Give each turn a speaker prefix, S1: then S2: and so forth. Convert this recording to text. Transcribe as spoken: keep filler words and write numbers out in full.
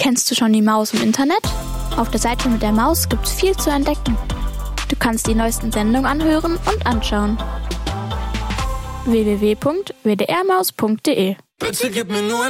S1: Kennst du schon die Maus im Internet? Auf der Seite mit der Maus gibt's viel zu entdecken. Du kannst die neuesten Sendungen anhören und anschauen. w w w punkt w d r maus punkt d e
S2: Bitte gib mir nur ein